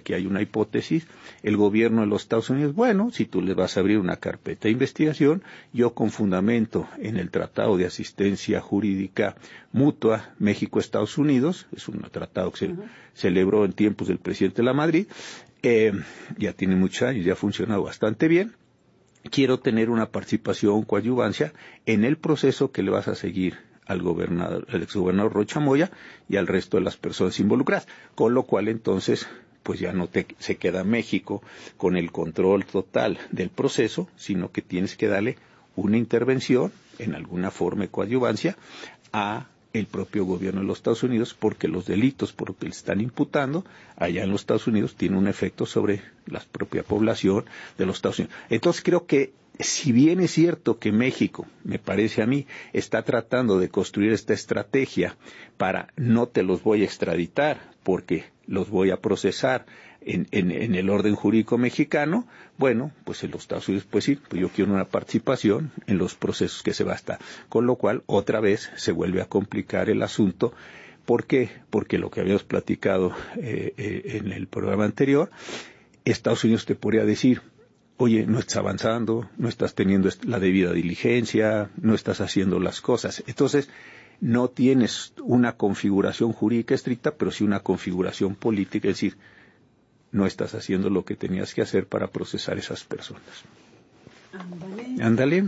aquí hay una hipótesis, el gobierno de los Estados Unidos, bueno, si tú le vas a abrir una carpeta de investigación, yo con fundamento en el Tratado de Asistencia Jurídica Mutua México-Estados Unidos, es un tratado que se celebró en tiempos del presidente Lamadrid, ya tiene muchos años, ya ha funcionado bastante bien, quiero tener una participación, coadyuvancia en el proceso que le vas a seguir al gobernador, al exgobernador Rocha Moya y al resto de las personas involucradas, con lo cual entonces pues ya no se queda México con el control total del proceso, sino que tienes que darle una intervención en alguna forma de coadyuvancia a el propio gobierno de los Estados Unidos, porque los delitos por los que le están imputando allá en los Estados Unidos tienen un efecto sobre la propia población de los Estados Unidos. Entonces creo que si bien es cierto que México, me parece a mí, está tratando de construir esta estrategia para no te los voy a extraditar porque los voy a procesar en el orden jurídico mexicano, bueno, pues en los Estados Unidos pues sí, pues yo quiero una participación en los procesos que se va a estar, con lo cual otra vez se vuelve a complicar el asunto. ¿Por qué? Porque lo que habíamos platicado en el programa anterior, Estados Unidos te podría decir, oye, no estás avanzando, no estás teniendo la debida diligencia, no estás haciendo las cosas. Entonces, no tienes una configuración jurídica estricta, pero sí una configuración política, es decir, no estás haciendo lo que tenías que hacer para procesar esas personas. Ándale.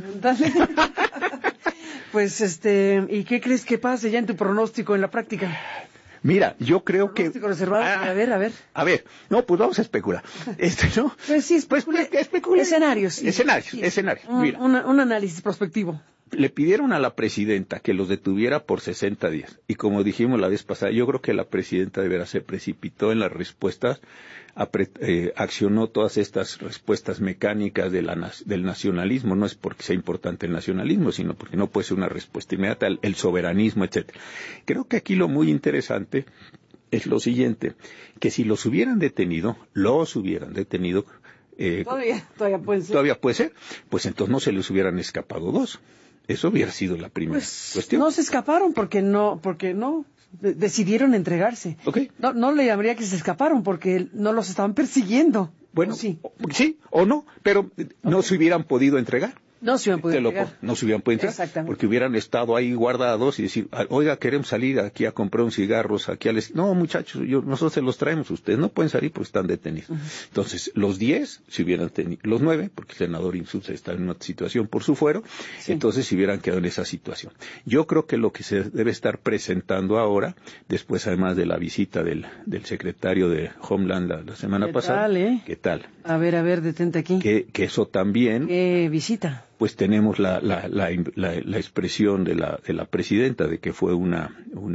Pues, ¿y qué crees que pase ya en tu pronóstico en la práctica? Mira, yo creo que... Reservado. A ver. No, pues vamos a especular. ¿No? Pues sí, especula. Escenarios. Sí. Escenarios. Mira. Un análisis prospectivo. Le pidieron a la presidenta que los detuviera por 60 días. Y como dijimos la vez pasada, yo creo que la presidenta de veras se precipitó en las respuestas, accionó todas estas respuestas mecánicas del nacionalismo. No es porque sea importante el nacionalismo, sino porque no puede ser una respuesta inmediata, el soberanismo, etcétera. Creo que aquí lo muy interesante es lo siguiente, que si los hubieran detenido, todavía puede ser. Todavía puede ser, pues entonces no se les hubieran escapado dos. Eso hubiera sido la primera cuestión. No se escaparon porque no decidieron entregarse. Okay. No le llamaría que se escaparon porque no los estaban persiguiendo. Bueno, sí o no, pero no se hubieran podido entregar. No se hubieran podido entregar. No se hubieran podido entregar. Exactamente. Porque hubieran estado ahí guardados y decir, oiga, queremos salir aquí a comprar unos cigarros, no, muchachos, nosotros se los traemos, ustedes no pueden salir porque están detenidos. Uh-huh. Entonces, los 10, si hubieran tenido, los 9, porque el senador Insulza está en una situación por su fuero, entonces se hubieran quedado en esa situación. Yo creo que lo que se debe estar presentando ahora, después además de la visita del secretario de Homeland la semana pasada. ¿Qué tal? A ver, detente aquí. Que eso también. ¿Qué visita? Pues tenemos la expresión de la presidenta de que fue una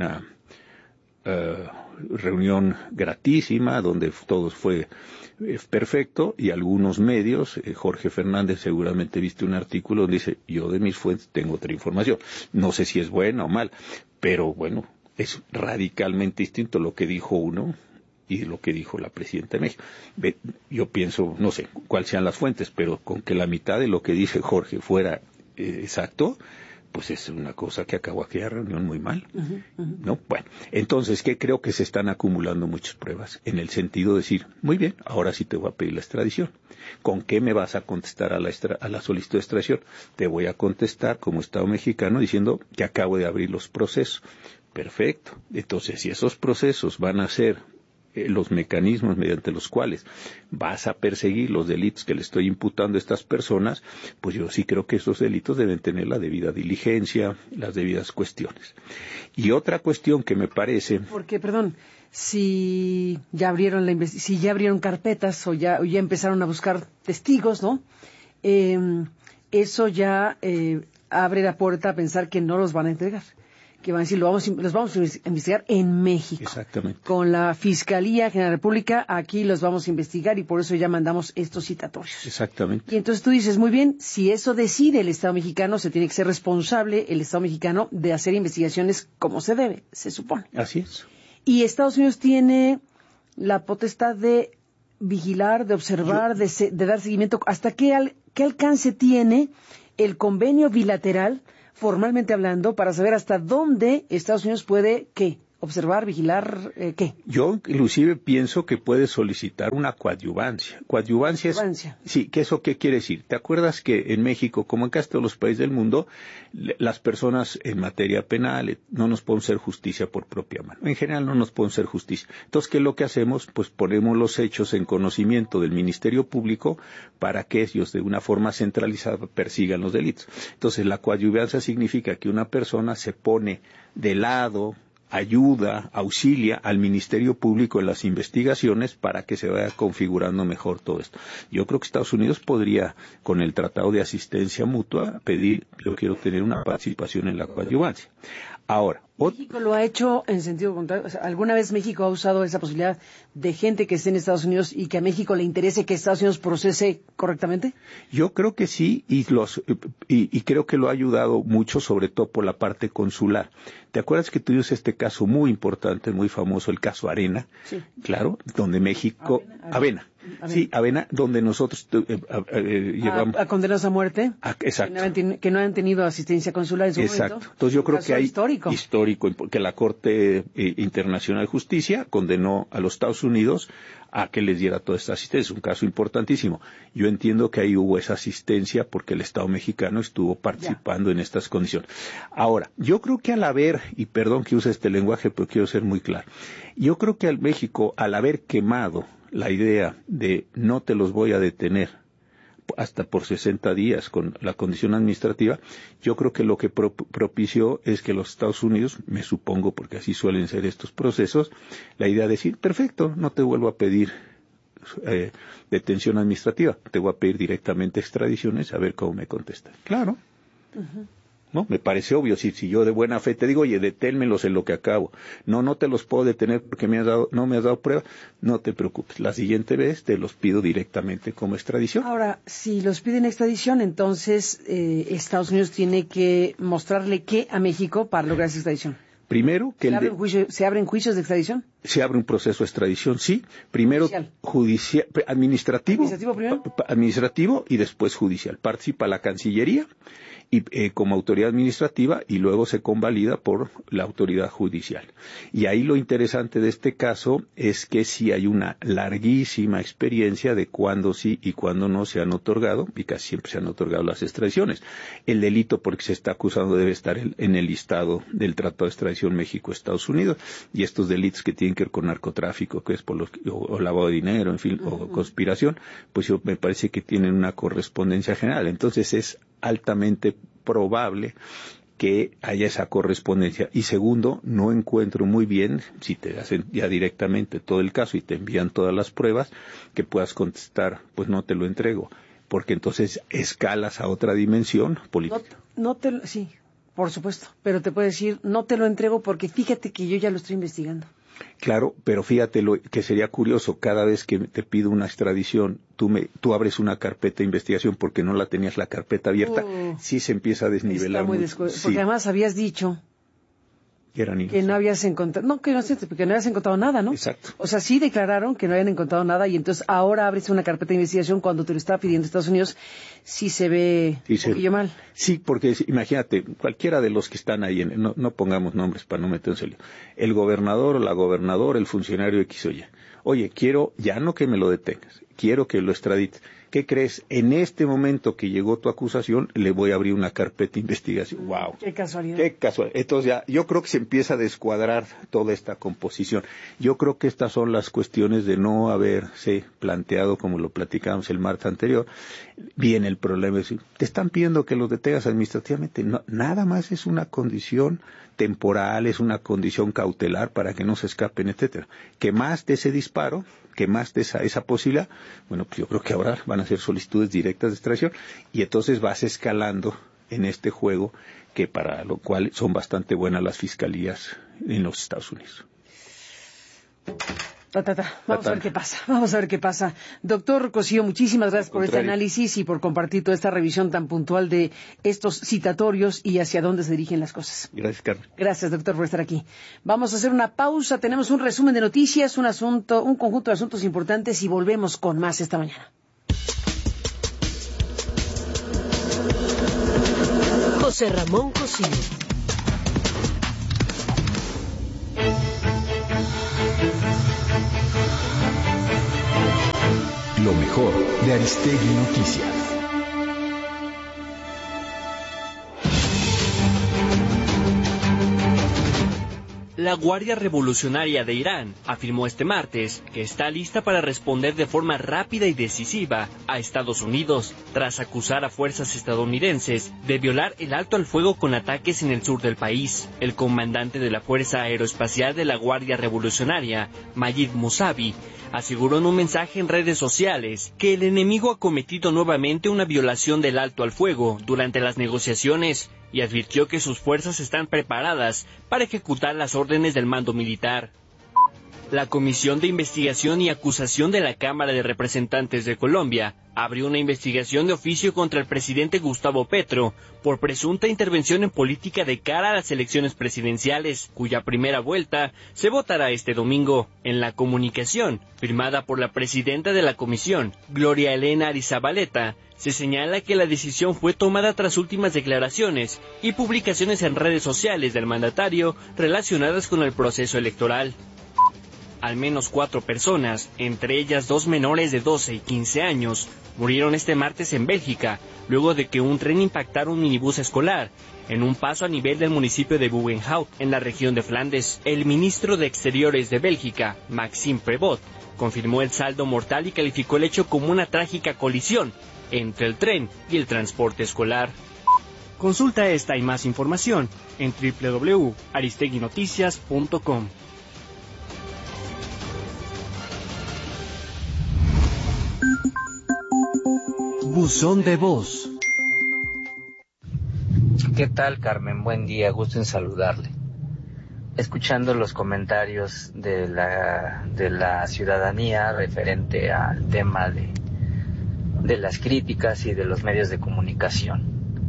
reunión gratísima donde todo fue perfecto, y algunos medios, Jorge Fernández seguramente viste un artículo donde dice, yo de mis fuentes tengo otra información, no sé si es buena o mal, pero bueno, es radicalmente distinto lo que dijo uno y lo que dijo la presidenta de México. Yo pienso, no sé cuáles sean las fuentes, pero con que la mitad de lo que dice Jorge fuera exacto, pues es una cosa que acabó aquella reunión muy mal, ¿no? Bueno, entonces, ¿qué? Creo que se están acumulando muchas pruebas, en el sentido de decir, muy bien, ahora sí te voy a pedir la extradición. ¿Con qué me vas a contestar a la solicitud de extradición? Te voy a contestar como Estado mexicano diciendo que acabo de abrir los procesos. Perfecto. Entonces, si esos procesos van a ser los mecanismos mediante los cuales vas a perseguir los delitos que le estoy imputando a estas personas, pues yo sí creo que esos delitos deben tener la debida diligencia, las debidas cuestiones. Y otra cuestión que me parece... Porque, perdón, si ya abrieron carpetas o ya empezaron a buscar testigos, ¿no? Eso ya abre la puerta a pensar que no los van a entregar, que van a decir, los vamos a investigar en México. Exactamente. Con la Fiscalía General de la República, aquí los vamos a investigar y por eso ya mandamos estos citatorios. Exactamente. Y entonces tú dices, muy bien, si eso decide el Estado mexicano, se tiene que ser responsable el Estado mexicano de hacer investigaciones como se debe, se supone. Así es. Y Estados Unidos tiene la potestad de vigilar, de observar, de dar seguimiento. ¿Hasta qué alcance tiene el convenio bilateral, formalmente hablando, para saber hasta dónde Estados Unidos puede, observar, vigilar, ¿qué? Yo inclusive pienso que puedes solicitar una coadyuvancia. Coadyuvancia es... Sí, ¿qué eso qué quiere decir? ¿Te acuerdas que en México, como en casi todos los países del mundo, las personas en materia penal no nos pueden hacer justicia por propia mano? En general no nos pueden hacer justicia. Entonces, ¿qué es lo que hacemos? Pues ponemos los hechos en conocimiento del Ministerio Público para que ellos de una forma centralizada persigan los delitos. Entonces, la coadyuvancia significa que una persona se pone de lado, ayuda, auxilia al Ministerio Público en las investigaciones para que se vaya configurando mejor todo esto. Yo creo que Estados Unidos podría, con el Tratado de Asistencia Mutua, pedir, yo quiero tener una participación en la coadyuvancia. Ahora, México lo ha hecho en sentido contrario. O sea, ¿alguna vez México ha usado esa posibilidad de gente que esté en Estados Unidos y que a México le interese que Estados Unidos procese correctamente? Yo creo que sí, y creo que lo ha ayudado mucho, sobre todo por la parte consular. ¿Te acuerdas que tuvimos este caso muy importante, muy famoso, el caso Arena? Sí. Claro, donde México... Avena. Sí, Avena, donde nosotros llevamos... A condenados a muerte. Exacto. Que no han tenido asistencia consular en su momento. Exacto. Entonces yo creo que hay... Histórico, que la Corte Internacional de Justicia condenó a los Estados Unidos a que les diera toda esta asistencia. Es un caso importantísimo. Yo entiendo que ahí hubo esa asistencia porque el Estado mexicano estuvo participando en estas condiciones. Ahora, yo creo que al haber, y perdón que use este lenguaje, pero quiero ser muy claro, yo creo que México, al haber quemado la idea de no te los voy a detener hasta por 60 días con la condición administrativa, yo creo que lo que propició es que los Estados Unidos, me supongo porque así suelen ser estos procesos, la idea de decir, perfecto, no te vuelvo a pedir detención administrativa, te voy a pedir directamente extradiciones a ver cómo me contestan. Claro. Uh-huh. ¿No? Me parece obvio, si yo de buena fe te digo, oye, deténmelos en lo que acabo. No te los puedo detener porque no me has dado prueba. No te preocupes. La siguiente vez te los pido directamente como extradición. Ahora, si los piden extradición, entonces Estados Unidos tiene que mostrarle qué a México para lograr esa extradición. Primero, que ¿Se abren juicios de extradición? Se abre un proceso de extradición, sí. Primero judicial, administrativo primero. Administrativo y después judicial. Participa la Cancillería y como autoridad administrativa y luego se convalida por la autoridad judicial. Y ahí lo interesante de este caso es que sí hay una larguísima experiencia de cuándo sí y cuándo no se han otorgado, y casi siempre se han otorgado las extradiciones. El delito porque se está acusando debe estar en el listado del Tratado de Extradición México-Estados Unidos, y estos delitos que tienen que ver con narcotráfico, que es o lavado de dinero, en fin, o conspiración, pues me parece que tienen una correspondencia general. Entonces es altamente probable que haya esa correspondencia. Y segundo, no encuentro muy bien, si te hacen ya directamente todo el caso y te envían todas las pruebas, que puedas contestar, pues no te lo entrego, porque entonces escalas a otra dimensión política. Sí, por supuesto, pero te puedo decir, no te lo entrego porque fíjate que yo ya lo estoy investigando. Claro, pero fíjate que sería curioso, cada vez que te pido una extradición, tú abres una carpeta de investigación porque no la tenías la carpeta abierta, sí se empieza a desnivelar mucho. Porque además habías dicho que no habías encontrado, que no habías encontrado nada, ¿no? Exacto. O sea, sí declararon que no habían encontrado nada y entonces ahora abres una carpeta de investigación cuando te lo estaba pidiendo Estados Unidos, sí se ve un poquillo mal. Sí, porque imagínate, cualquiera de los que están ahí, no pongamos nombres para no meternos en lío, el gobernador o la gobernadora, el funcionario X o Y, oye, quiero, ya no que me lo detengas, quiero que lo extradites. ¿Qué crees? En este momento que llegó tu acusación, le voy a abrir una carpeta de investigación. ¡Wow! ¡Qué casualidad! ¡Qué casualidad! Entonces ya, yo creo que se empieza a descuadrar toda esta composición. Yo creo que estas son las cuestiones de no haberse planteado, como lo platicamos el martes anterior, bien el problema es, te están pidiendo que los detengas administrativamente. No, nada más es una condición temporal, es una condición cautelar para que no se escapen, etcétera. Que más de ese disparo, que más de esa posibilidad, bueno, pues yo creo que ahora van a ser solicitudes directas de extradición y entonces vas escalando en este juego que para lo cual son bastante buenas las fiscalías en los Estados Unidos. Vamos a ver qué pasa. Doctor Cosío, muchísimas gracias por este análisis y por compartir toda esta revisión tan puntual de estos citatorios y hacia dónde se dirigen las cosas. Gracias, Carmen. Gracias, doctor, por estar aquí. Vamos a hacer una pausa, tenemos un resumen de noticias, un conjunto de asuntos importantes y volvemos con más esta mañana. José Ramón Cosío. Lo mejor de Aristegui Noticias. La Guardia Revolucionaria de Irán afirmó este martes que está lista para responder de forma rápida y decisiva a Estados Unidos tras acusar a fuerzas estadounidenses de violar el alto al fuego con ataques en el sur del país. El comandante de la Fuerza Aeroespacial de la Guardia Revolucionaria, Majid Musavi, aseguró en un mensaje en redes sociales que el enemigo ha cometido nuevamente una violación del alto al fuego durante las negociaciones y advirtió que sus fuerzas están preparadas para ejecutar las órdenes del mando militar. La Comisión de Investigación y Acusación de la Cámara de Representantes de Colombia abrió una investigación de oficio contra el presidente Gustavo Petro por presunta intervención en política de cara a las elecciones presidenciales, cuya primera vuelta se votará este domingo. En la comunicación, firmada por la presidenta de la comisión, Gloria Elena Arizabaleta, se señala que la decisión fue tomada tras últimas declaraciones y publicaciones en redes sociales del mandatario relacionadas con el proceso electoral. Al menos 4 personas, entre ellas 2 menores de 12 y 15 años, murieron este martes en Bélgica, luego de que un tren impactara un minibús escolar en un paso a nivel del municipio de Bugenhout, en la región de Flandes. El ministro de Exteriores de Bélgica, Maxime Prevot, confirmó el saldo mortal y calificó el hecho como una trágica colisión entre el tren y el transporte escolar. Consulta esta y más información en www.aristeguinoticias.com. Buzón de voz. ¿Qué tal, Carmen? Buen día, gusto en saludarle. Escuchando los comentarios de la ciudadanía referente al tema de las críticas y de los medios de comunicación.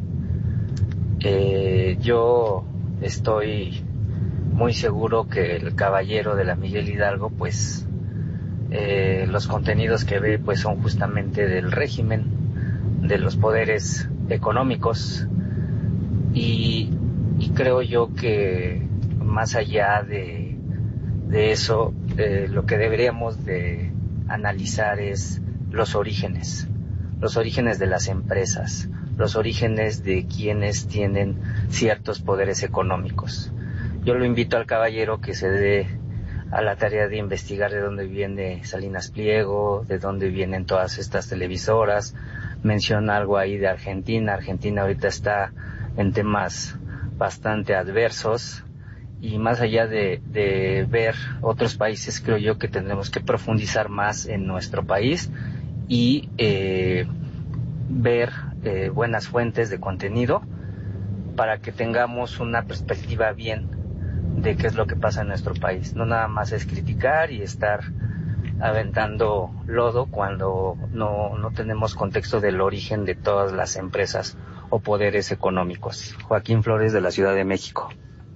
Yo estoy muy seguro que el caballero de la Miguel Hidalgo, pues, los contenidos que ve, pues, son justamente del régimen, de los poderes económicos, y creo yo que más allá de eso, lo que deberíamos de analizar es los orígenes de las empresas, los orígenes de quienes tienen ciertos poderes económicos. Yo lo invito al caballero que se dé a la tarea de investigar de dónde viene Salinas Pliego, de dónde vienen todas estas televisoras. Menciona algo ahí de Argentina. Argentina ahorita está en temas bastante adversos, y más allá de ver otros países, creo yo que tendremos que profundizar más en nuestro país y ver buenas fuentes de contenido para que tengamos una perspectiva bien de qué es lo que pasa en nuestro país. No nada más es criticar y estar aventando lodo cuando no tenemos contexto del origen de todas las empresas o poderes económicos. Joaquín Flores, de la Ciudad de México.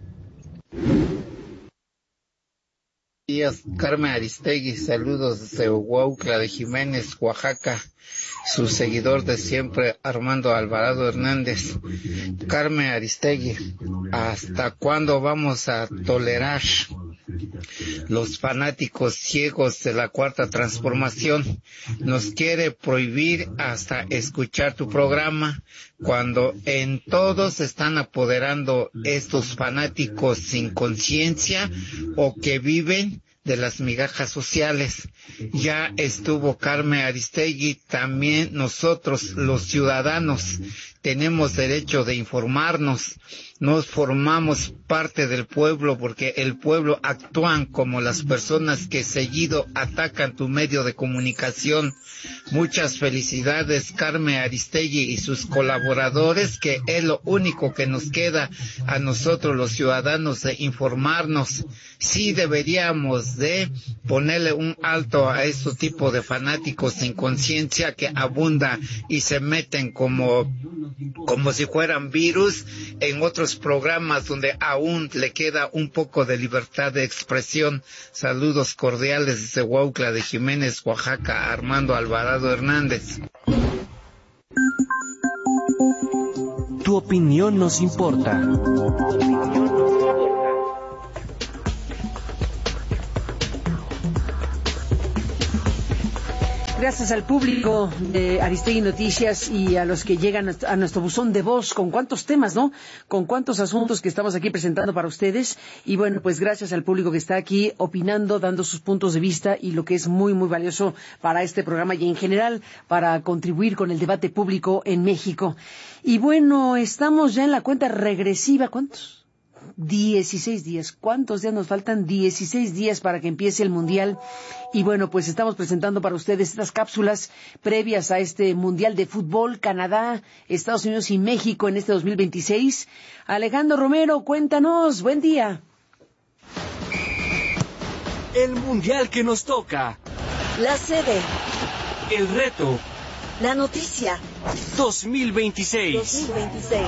Días, Carmen Aristegui, saludos desde Huautla de Jiménez, Oaxaca, su seguidor de siempre, Armando Alvarado Hernández. Carmen Aristegui, ¿hasta cuándo vamos a tolerar los fanáticos ciegos de la Cuarta Transformación? Nos quiere prohibir hasta escuchar tu programa, cuando en todos están apoderando estos fanáticos sin conciencia o que viven de las migajas sociales. Ya estuvo Carmen Aristegui, también nosotros los ciudadanos tenemos derecho de informarnos. Nos formamos parte del pueblo porque el pueblo actúan como las personas que seguido atacan tu medio de comunicación. Muchas felicidades, Carmen Aristegui y sus colaboradores, que es lo único que nos queda a nosotros los ciudadanos, de informarnos. Sí deberíamos de ponerle un alto a este tipo de fanáticos sin conciencia que abundan y se meten como si fueran virus en otros programas donde aún le queda un poco de libertad de expresión. Saludos cordiales desde Huautla de Jiménez, Oaxaca, Armando Alvarado Hernández. Tu opinión nos importa. Gracias al público de Aristegui Noticias y a los que llegan a nuestro buzón de voz con cuántos temas, ¿no? Con cuántos asuntos que estamos aquí presentando para ustedes. Y bueno, pues gracias al público que está aquí opinando, dando sus puntos de vista y lo que es muy, muy valioso para este programa y en general para contribuir con el debate público en México. Y bueno, estamos ya en la cuenta regresiva. ¿Cuántos? 16 días. ¿Cuántos días nos faltan? 16 días para que empiece el Mundial. Y bueno, pues estamos presentando para ustedes estas cápsulas previas a este Mundial de Fútbol, Canadá, Estados Unidos y México en este 2026. Alejandro Romero, cuéntanos. Buen día. El Mundial que nos toca. La sede. El reto. La noticia. 2026.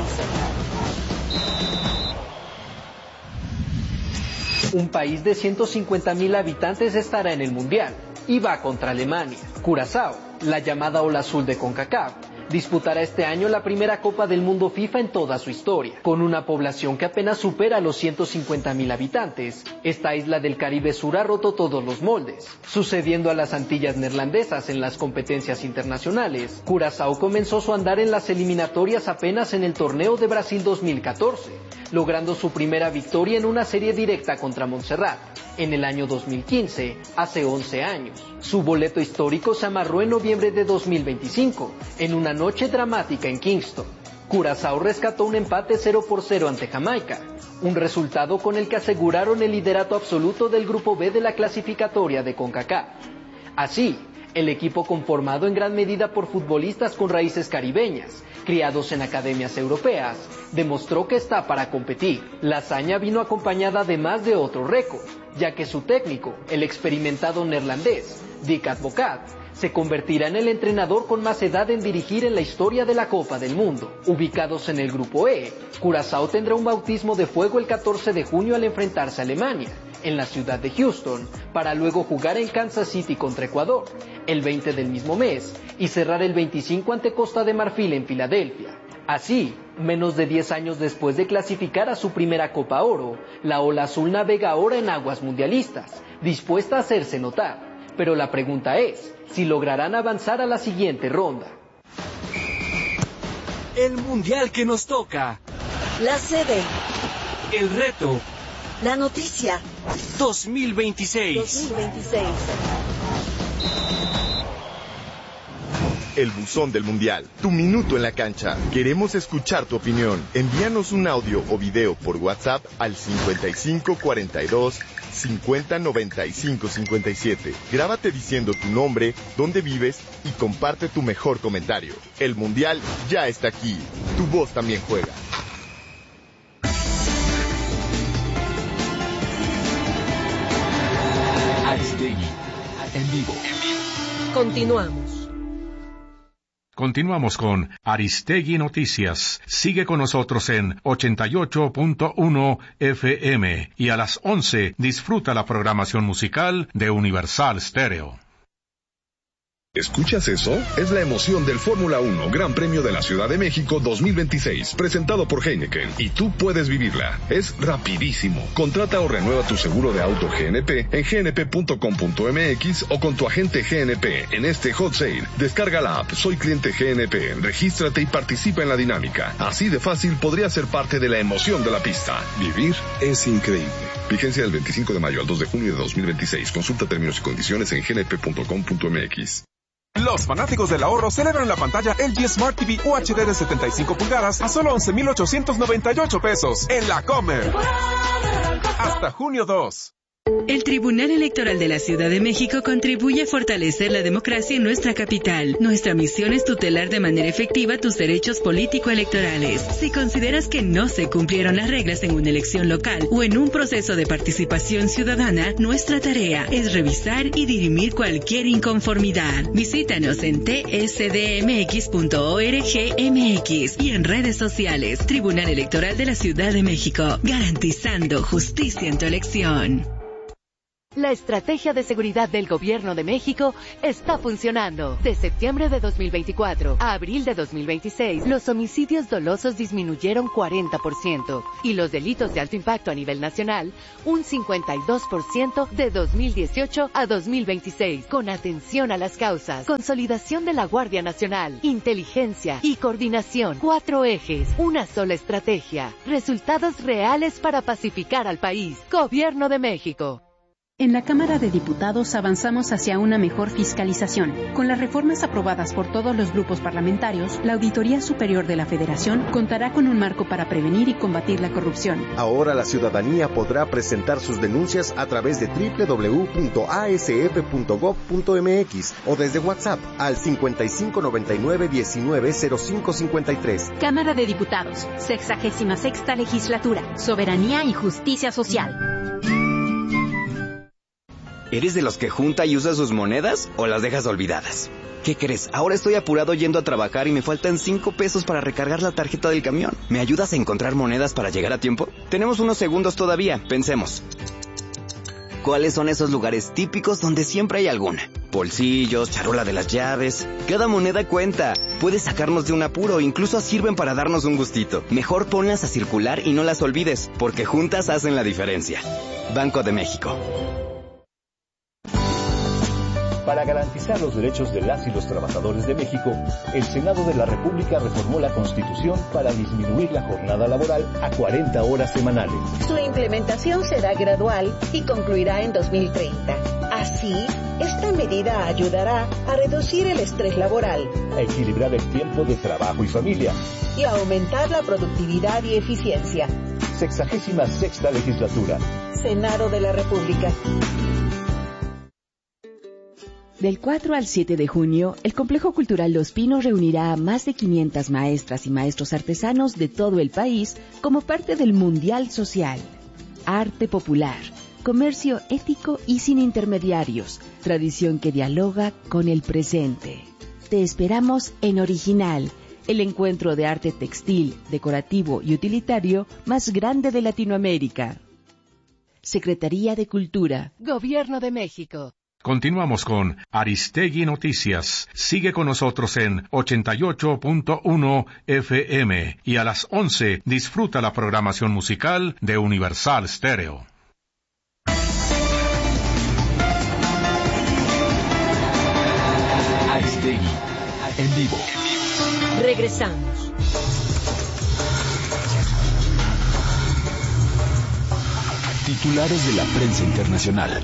Un país de 150,000 habitantes estará en el Mundial y va contra Alemania. Curazao, la llamada ola azul de CONCACAF, disputará este año la primera Copa del Mundo FIFA en toda su historia. Con una población que apenas supera los 150,000 habitantes, esta isla del Caribe Sur ha roto todos los moldes. Sucediendo a las Antillas neerlandesas en las competencias internacionales, Curazao comenzó su andar en las eliminatorias apenas en el torneo de Brasil 2014, logrando su primera victoria en una serie directa contra Montserrat. En el año 2015, hace 11 años. Su boleto histórico se amarró en noviembre de 2025, en una noche dramática en Kingston. Curazao rescató un empate 0-0 ante Jamaica, un resultado con el que aseguraron el liderato absoluto del Grupo B de la clasificatoria de CONCACAF. Así, el equipo conformado en gran medida por futbolistas con raíces caribeñas, criados en academias europeas, demostró que está para competir. La hazaña vino acompañada además de otro récord, ya que su técnico, el experimentado neerlandés, Dick Advocaat, se convertirá en el entrenador con más edad en dirigir en la historia de la Copa del Mundo. Ubicados en el Grupo E, Curazao tendrá un bautismo de fuego el 14 de junio al enfrentarse a Alemania, en la ciudad de Houston, para luego jugar en Kansas City contra Ecuador, el 20 del mismo mes, y cerrar el 25 ante Costa de Marfil en Filadelfia. Así, menos de 10 años después de clasificar a su primera Copa Oro, la ola azul navega ahora en aguas mundialistas, dispuesta a hacerse notar. Pero la pregunta es, si lograrán avanzar a la siguiente ronda. El Mundial que nos toca. La sede. El reto. La noticia. 2026. El buzón del Mundial, tu minuto en la cancha. Queremos escuchar tu opinión. Envíanos un audio o video por WhatsApp al 5542 50 95 57. Grábate diciendo tu nombre, dónde vives y comparte tu mejor comentario. El Mundial ya está aquí. Tu voz también juega. Aristegui, en vivo. Continuamos con Aristegui Noticias. Sigue con nosotros en 88.1 FM y a las 11 disfruta la programación musical de Universal Stereo. ¿Escuchas eso? Es la emoción del Fórmula 1 Gran Premio de la Ciudad de México 2026, presentado por Heineken, y tú puedes vivirla. Es rapidísimo. Contrata o renueva tu seguro de auto GNP en gnp.com.mx o con tu agente GNP en este hot sale. Descarga la app Soy Cliente GNP, regístrate y participa en la dinámica. Así de fácil podría ser parte de la emoción de la pista. Vivir es increíble. Vigencia del 25 de mayo al 2 de junio de 2026. Consulta términos y condiciones en gnp.com.mx. Los fanáticos del ahorro celebran la pantalla LG Smart TV UHD de 75 pulgadas a solo 11,898 pesos en la Comer. Hasta junio 2. El Tribunal Electoral de la Ciudad de México contribuye a fortalecer la democracia en nuestra capital. Nuestra misión es tutelar de manera efectiva tus derechos político-electorales. Si consideras que no se cumplieron las reglas en una elección local o en un proceso de participación ciudadana, nuestra tarea es revisar y dirimir cualquier inconformidad. Visítanos en tsdmx.org.mx y en redes sociales. Tribunal Electoral de la Ciudad de México, garantizando justicia en tu elección. La estrategia de seguridad del Gobierno de México está funcionando. De septiembre de 2024 a abril de 2026, los homicidios dolosos disminuyeron 40% y los delitos de alto impacto a nivel nacional un 52% de 2018 a 2026. Con atención a las causas, consolidación de la Guardia Nacional, inteligencia y coordinación. 4 ejes, una sola estrategia. Resultados reales para pacificar al país. Gobierno de México. En la Cámara de Diputados avanzamos hacia una mejor fiscalización. Con las reformas aprobadas por todos los grupos parlamentarios, la Auditoría Superior de la Federación contará con un marco para prevenir y combatir la corrupción. Ahora la ciudadanía podrá presentar sus denuncias a través de www.asf.gov.mx o desde WhatsApp al 5599-190553. Cámara de Diputados, 66ª Legislatura, Soberanía y Justicia Social. ¿Eres de los que junta y usa sus monedas o las dejas olvidadas? ¿Qué crees? Ahora estoy apurado yendo a trabajar y me faltan 5 pesos para recargar la tarjeta del camión. ¿Me ayudas a encontrar monedas para llegar a tiempo? Tenemos unos segundos todavía, pensemos. ¿Cuáles son esos lugares típicos donde siempre hay alguna? Bolsillos, charola de las llaves. Cada moneda cuenta. Puede sacarnos de un apuro, incluso sirven para darnos un gustito. Mejor ponlas a circular y no las olvides, porque juntas hacen la diferencia. Banco de México. Para garantizar los derechos de las y los trabajadores de México, el Senado de la República reformó la Constitución para disminuir la jornada laboral a 40 horas semanales. Su implementación será gradual y concluirá en 2030. Así, esta medida ayudará a reducir el estrés laboral, a equilibrar el tiempo de trabajo y familia y a aumentar la productividad y eficiencia. 66ª Legislatura. Senado de la República. Del 4 al 7 de junio, el Complejo Cultural Los Pinos reunirá a más de 500 maestras y maestros artesanos de todo el país como parte del Mundial Social. Arte popular, comercio ético y sin intermediarios, tradición que dialoga con el presente. Te esperamos en Original, el encuentro de arte textil, decorativo y utilitario más grande de Latinoamérica. Secretaría de Cultura. Gobierno de México. Continuamos con Aristegui Noticias. Sigue con nosotros en 88.1 FM y a las 11 disfruta la programación musical de Universal Stereo. Aristegui en vivo. Regresamos. Titulares de la prensa internacional.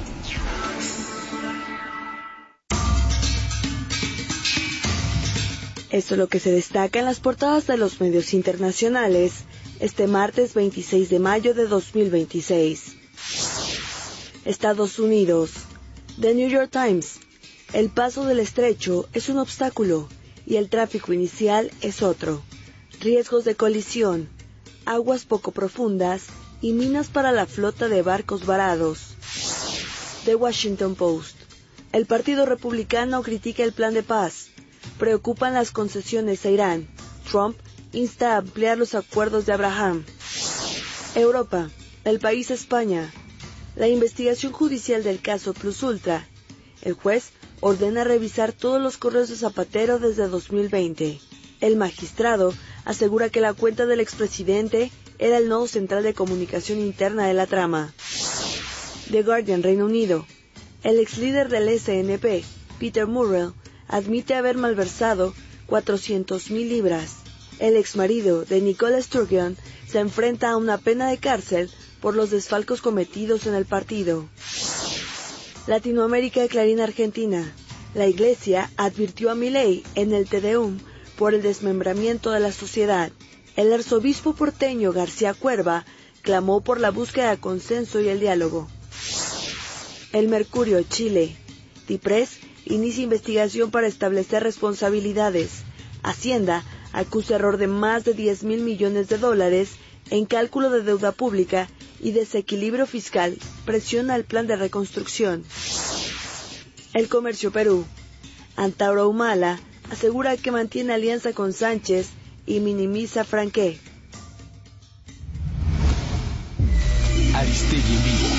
Esto es lo que se destaca en las portadas de los medios internacionales este martes 26 de mayo de 2026. Estados Unidos. The New York Times. El paso del estrecho es un obstáculo y el tráfico inicial es otro. Riesgos de colisión, aguas poco profundas y minas para la flota de barcos varados. The Washington Post. El Partido Republicano critica el plan de paz. Preocupan las concesiones a Irán. Trump insta a ampliar los acuerdos de Abraham. Europa. El país España. La investigación judicial del caso Plus Ultra. El juez ordena revisar todos los correos de Zapatero desde 2020. El magistrado asegura que la cuenta del expresidente era el nodo central de comunicación interna de la trama. The Guardian, Reino Unido. El ex líder del SNP, Peter Murrell, admite haber malversado 400,000 libras. El exmarido de Nicole Sturgeon se enfrenta a una pena de cárcel por los desfalcos cometidos en el partido. Latinoamérica de Clarín, Argentina. La Iglesia advirtió a Milei en el Te Deum por el desmembramiento de la sociedad. El arzobispo porteño García Cuerva clamó por la búsqueda de consenso y el diálogo. El Mercurio, Chile. DIPRES inicia investigación para establecer responsabilidades. Hacienda acusa error de más de 10,000 millones de dólares en cálculo de deuda pública y desequilibrio fiscal. Presiona el plan de reconstrucción. El Comercio, Perú. Antauro Humala asegura que mantiene alianza con Sánchez y minimiza Franqué. Aristegui en vivo.